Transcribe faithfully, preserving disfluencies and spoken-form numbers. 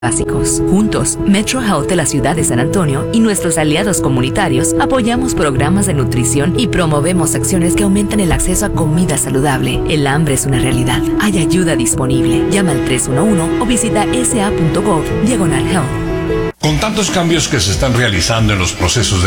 básicos. Juntos, Metro Health de la ciudad de San Antonio y nuestros aliados comunitarios apoyamos programas de nutrición y promovemos acciones que aumentan el acceso a comida saludable. El hambre es una realidad. Hay ayuda disponible. Llama al tres uno uno o visita esa punto gov diagonal health. Con tantos cambios que se están realizando en los procesos de